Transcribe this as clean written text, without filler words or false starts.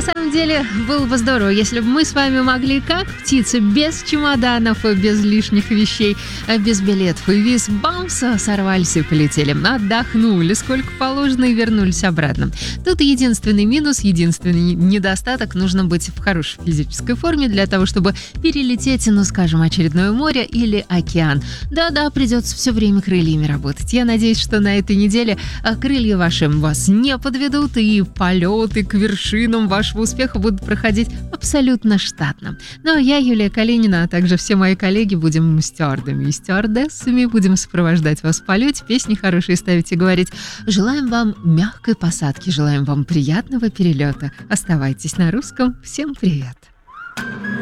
самом деле, было бы здорово, если бы мы с вами могли, как птицы, без чемоданов и без лишних вещей, без билетов и виз, бамс, сорвались и полетели. Отдохнули сколько положено и вернулись обратно. Тут единственный минус, единственный недостаток: нужно быть в хорошей физической форме для того, чтобы перелететь, ну, скажем, очередное море или океан. Да-да, придется все время крыльями работать. Я надеюсь, что на этой неделе крылья ваши вас не подведут, и полеты к вершинам вашего успеха будут проходить абсолютно штатно. Ну а я, Юлия Калинина, а также все мои коллеги будем стюардами и стюардессами, будем сопровождать вас в полете, песни хорошие ставить и говорить: желаем вам мягкой посадки, желаем вам приятного перелета. Оставайтесь на русском. Всем привет!